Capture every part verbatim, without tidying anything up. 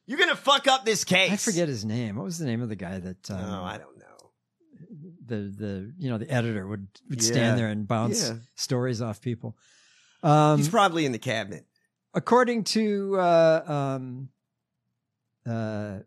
You're going to fuck up this case. I forget his name. What was the name of the guy that? Um, oh, I don't know. The the you know the editor would would Yeah. stand there and bounce Yeah. stories off people. Um, He's probably in the cabinet. according to uh, um, uh,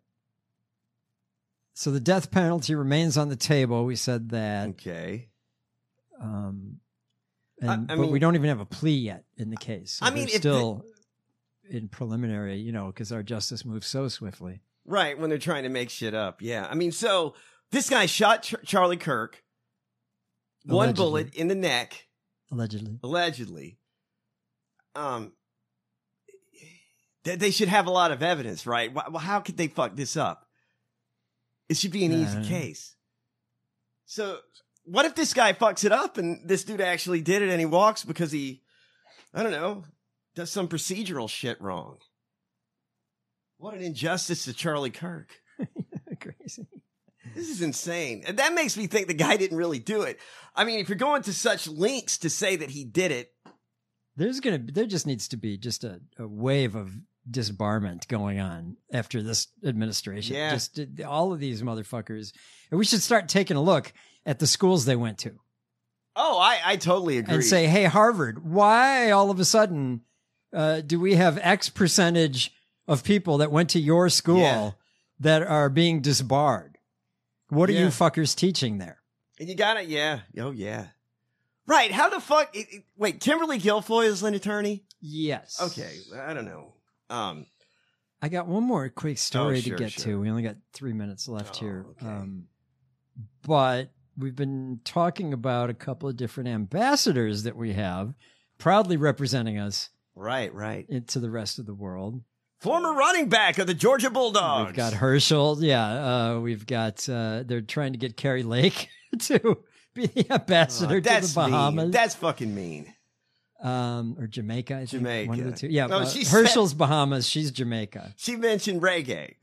so the death penalty remains on the table. We said that. Okay. Um, and, I- I but mean- we don't even have a plea yet in the case. So I mean, we're if still in preliminary, you know, because our justice moves so swiftly. Right, when they're trying to make shit up. Yeah. I mean, so this guy shot Ch- Charlie Kirk. One Allegedly. bullet in the neck. Allegedly. Allegedly. Um, they, they should have a lot of evidence, right? Well, how could they fuck this up? It should be an easy Uh. case. So, what if this guy fucks it up and this dude actually did it and he walks because he, I don't know, does some procedural shit wrong? What an injustice to Charlie Kirk. Crazy. This is insane. And that makes me think the guy didn't really do it. I mean, if you're going to such lengths to say that he did it, There's gonna there just needs to be just a, a wave of disbarment going on after this administration. Yeah. Just uh, all of these motherfuckers. And we should start taking a look at the schools they went to oh, I, I totally agree. and say, hey, Harvard, why all of a sudden uh, do we have X percentage of people that went to your school Yeah. that are being disbarred? What are Yeah. you fuckers teaching there? And you got it, yeah. Oh, yeah. Right, how the fuck... It, it- wait, Kimberly Guilfoyle is an attorney? Yes. Okay, I don't know. Um, I got one more quick story Oh, sure, to get sure. to. We only got three minutes left Oh, here. okay. Um, but we've been talking about a couple of different ambassadors that we have proudly representing us right, right. into the rest of the world. Former running back of the Georgia Bulldogs. We've got Herschel. Yeah. Uh, we've got, uh, they're trying to get Carrie Lake to be the ambassador Oh, to the that's Bahamas. mean. That's fucking mean. um, or Jamaica, I think. Jamaica. One of the two. Yeah. No, uh, she Herschel's Bahamas. She's Jamaica. She mentioned reggae.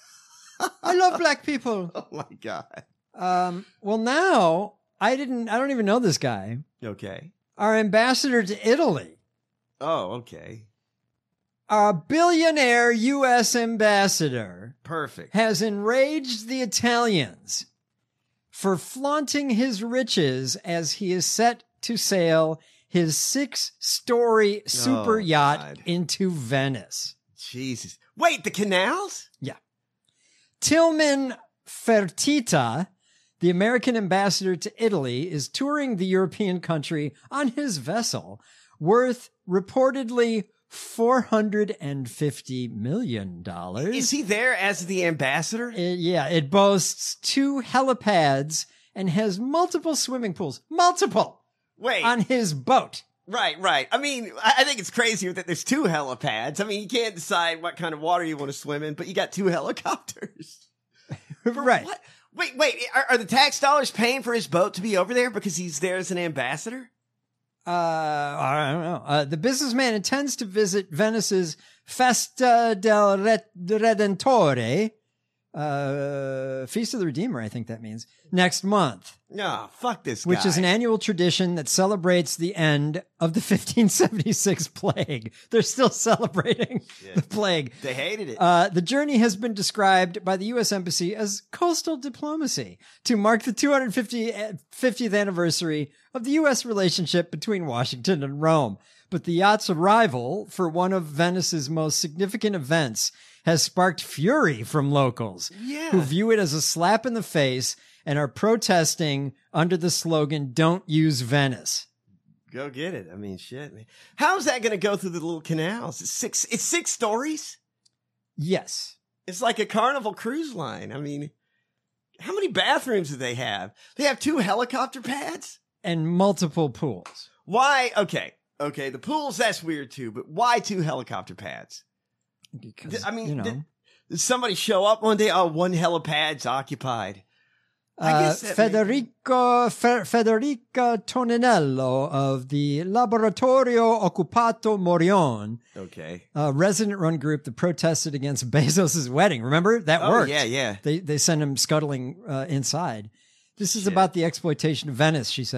I love black people. Oh, my God. Um, well, now I didn't, I don't even know this guy. Okay. Our ambassador to Italy, Oh, okay. our billionaire U S ambassador, Perfect. has enraged the Italians for flaunting his riches as he is set to sail his six-story super Oh, yacht God. into Venice. Jesus. Wait, the canals? Yeah. Tillman Fertitta, the American ambassador to Italy, is touring the European country on his vessel worth reportedly four hundred fifty million dollars. Is he there as the ambassador? It- yeah, it boasts two helipads and has multiple swimming pools. Multiple! Wait. On his boat. Right, right. I mean, I I think it's crazy that there's two helipads. I mean, you can't decide what kind of water you want to swim in, but you got two helicopters. For Right. What? Wait, wait. Are, are the tax dollars paying for his boat to be over there because he's there as an ambassador? Uh, I don't know. Uh, the businessman intends to visit Venice's Festa del Re- Redentore, uh, Feast of the Redeemer, I think that means, next month, No, fuck this guy. which is an annual tradition that celebrates the end of the fifteen seventy-six plague. They're still celebrating the plague. They hated it. Uh, the journey has been described by the U S Embassy as coastal diplomacy to mark the two hundred fiftieth anniversary of the U S relationship between Washington and Rome. But the yacht's arrival for one of Venice's most significant events has sparked fury from locals Yeah. who view it as a slap in the face and are protesting under the slogan, "Don't use Venice." Go get it. I mean, shit. Man. How's that going to go through the little canals? It's six. It's six stories. Yes. It's like a Carnival cruise line. I mean, how many bathrooms do they have? They have two helicopter pads. And multiple pools. Why? Okay, okay. The pools, that's weird too. But why two helicopter pads? Because, I mean, you know. did, did somebody show up one day? Oh, one helipad's occupied. I Uh, guess that may- Federico Fe- Federica Toninello of the Laboratorio Occupato Morion, Okay. a resident-run group that protested against Bezos' wedding. Remember? That Oh, worked. yeah, yeah. They they sent him scuttling uh, inside. This is Shit. about the exploitation of Venice, she said.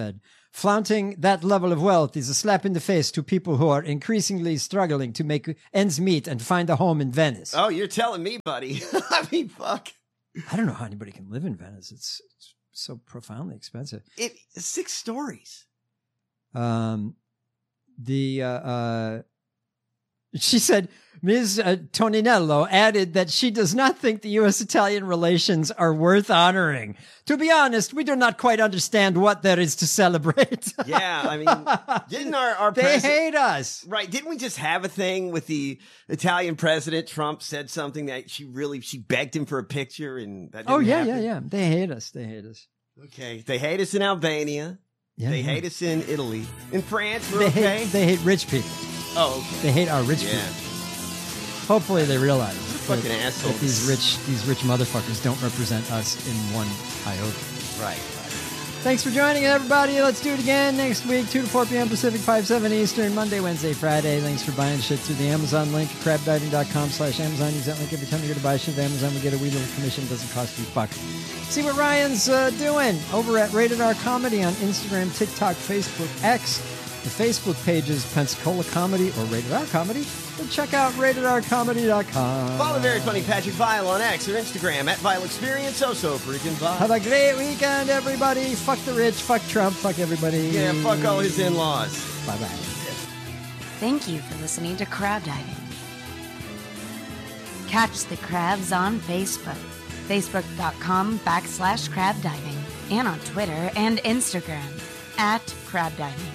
Flaunting that level of wealth is a slap in the face to people who are increasingly struggling to make ends meet and find a home in Venice. Oh, you're telling me, buddy. I mean, fuck. I don't know how anybody can live in Venice. It's, it's so profoundly expensive. It six stories. Um, the uh, uh, she said Miz Uh, Toninello added that she does not think the U S-Italian relations are worth honoring. To be honest, we do not quite understand what there is to celebrate. Yeah, I mean, didn't our our they president, hate us, right? Didn't we just have a thing with the Italian president? Trump said something that she really she begged him for a picture, and that didn't oh yeah, happen? yeah, yeah. They hate us. They hate us. Okay, they hate us in Albania. Yeah, they yeah. hate us in Italy. In France, we're They okay. hate. They hate rich people. Oh, okay. They hate our rich Yeah. people. Hopefully, they realize that, Fucking that assholes. these rich these rich motherfuckers don't represent us in one iota. Right. Thanks for joining, everybody. Let's do it again next week, two to four p.m. Pacific, five, seven Eastern, Monday, Wednesday, Friday. Thanks for buying shit through the Amazon link, crabdiving.com slash Amazon. Use that link every time you go to buy shit at Amazon. We get a wee little commission. Doesn't cost you a buck. See what Ryan's uh, doing over at Rated R Comedy on Instagram, TikTok, Facebook, X. The Facebook page is Pensacola Comedy or Rated R Comedy. Then check out rated r comedy dot com. Follow the very funny Patrick Vile on X or Instagram at Vile Experience. Oh, so freaking Vile. Have a great weekend, everybody. Fuck the rich, fuck Trump, fuck everybody. Yeah, fuck all his in-laws. Bye-bye. Thank you for listening to Crab Diving. Catch the crabs on Facebook, facebook.com backslash crab diving, and on Twitter and Instagram at crab diving.